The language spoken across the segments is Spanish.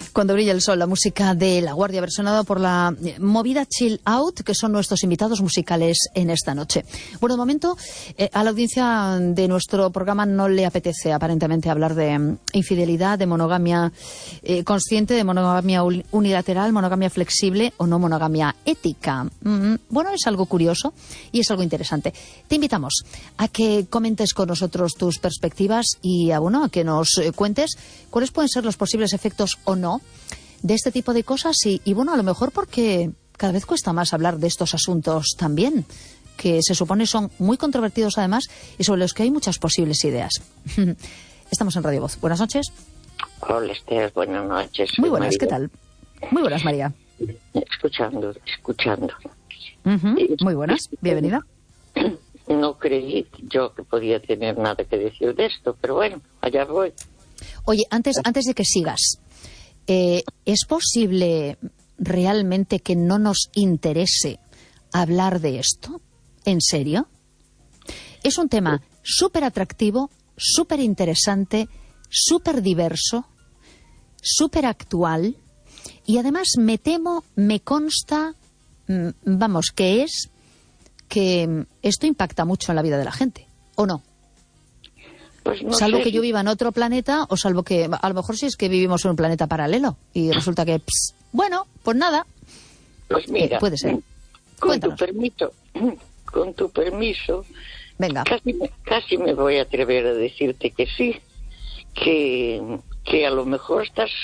Cuando brilla el sol, la música de La Guardia, versionada por la movida Chill Out, que son nuestros invitados musicales en esta noche. Bueno, de momento, a la audiencia de nuestro programa no le apetece aparentemente hablar de infidelidad, de monogamia consciente, de monogamia unilateral, monogamia flexible o no monogamia ética. Bueno, es algo curioso y es algo interesante. Te invitamos a que comentes con nosotros tus perspectivas y a que nos cuentes cuáles pueden ser los posibles efectos o no de este tipo de cosas y bueno, a lo mejor porque cada vez cuesta más hablar de estos asuntos también, que se supone son muy controvertidos además y sobre los que hay muchas posibles ideas. Estamos en Radio Voz. Buenas noches. Hola, Esther, buenas noches. Muy buenas, María. ¿qué tal? Muy buenas, María. Escuchando. Muy buenas, bienvenida. No creí yo que podía tener nada que decir de esto, pero bueno, allá voy. Oye, antes de que sigas, ¿es posible realmente que no nos interese hablar de esto? ¿En serio? Es un tema súper atractivo, súper interesante, súper diverso, súper actual y además me temo, me consta, que esto impacta mucho en la vida de la gente, ¿o no? Pues no salvo sé. que yo viva en otro planeta o salvo que, a lo mejor sí es que vivimos en un planeta paralelo y resulta que, bueno, pues nada. Pues mira, puede ser. Con tu permiso, venga. Casi me voy a atrever a decirte que sí, que a lo mejor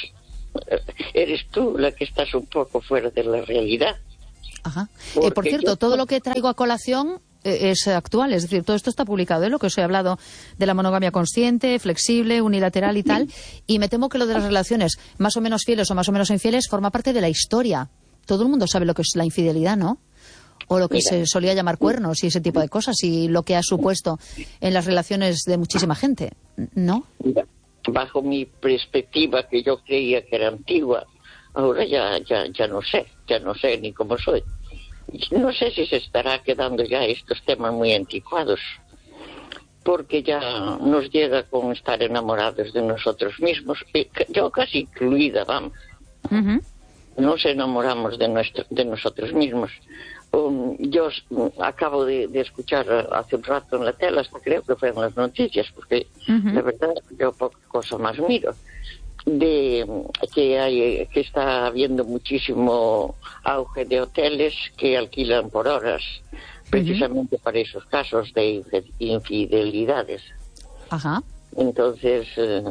eres tú la que estás un poco fuera de la realidad. Ajá. Por cierto, todo lo que traigo a colación es actual, es decir, todo esto está publicado, lo que os he hablado de la monogamia consciente, flexible, unilateral y tal, y me temo que lo de las relaciones más o menos fieles o más o menos infieles forma parte de la historia. Todo el mundo sabe lo que es la infidelidad, ¿no? O lo que se solía llamar cuernos y ese tipo de cosas, y lo que ha supuesto en las relaciones de muchísima gente, ¿no? Mira, bajo mi perspectiva, que yo creía que era antigua, ahora ya no sé ni cómo soy. No sé si se estará quedando ya estos temas muy anticuados, porque ya nos llega con estar enamorados de nosotros mismos, yo casi incluida, vamos. Uh-huh. Nos enamoramos de nosotros mismos. Yo acabo de escuchar hace un rato en la tele, hasta creo que fue en las noticias, porque la verdad yo poca cosa más miro, de que está habiendo muchísimo auge de hoteles que alquilan por horas, precisamente para esos casos de infidelidades. Ajá. Entonces,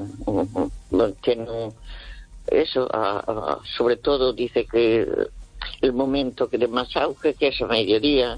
tienen eso, sobre todo dice que el momento que de más auge, que es a mediodía.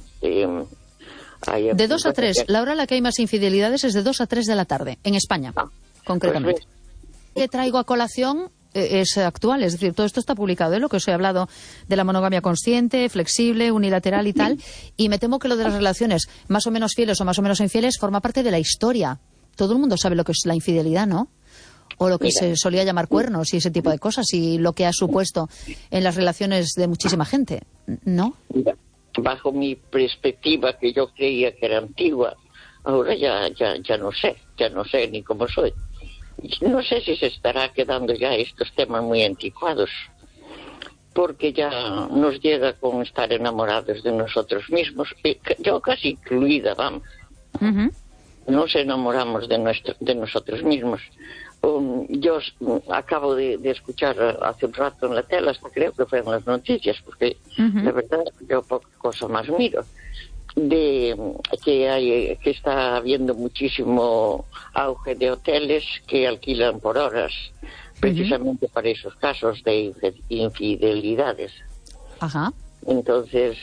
De 2 a 3, la hora en la que hay más infidelidades es de 2 a 3 de la tarde, en España, concretamente. Pues, que traigo a colación es actual, es decir, todo esto está publicado, lo que os he hablado de la monogamia consciente, flexible, unilateral y tal, y me temo que lo de las relaciones más o menos fieles o más o menos infieles forma parte de la historia. Todo el mundo sabe lo que es la infidelidad, ¿no? O lo que se solía llamar cuernos y ese tipo de cosas, y lo que ha supuesto en las relaciones de muchísima gente, ¿no? Mira, bajo mi perspectiva, que yo creía que era antigua, ahora ya no sé ni cómo soy. No sé si se estará quedando ya estos temas muy anticuados, porque ya nos llega con estar enamorados de nosotros mismos, yo casi incluida, vamos. Uh-huh. Nos enamoramos de nosotros mismos. Yo acabo de escuchar hace un rato en la tele, hasta creo que fue en las noticias, porque la verdad yo poca cosa más miro, de que está habiendo muchísimo auge de hoteles que alquilan por horas, precisamente para esos casos de infidelidades. Ajá. Entonces,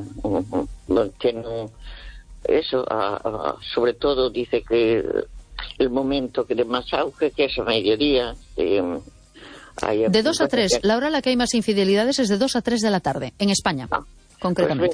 tienen eso, sobre todo dice que el momento que de más auge, que es a mediodía. De 2 a 3, la hora en la que hay más infidelidades es de 2 a 3 de la tarde, en España, concretamente.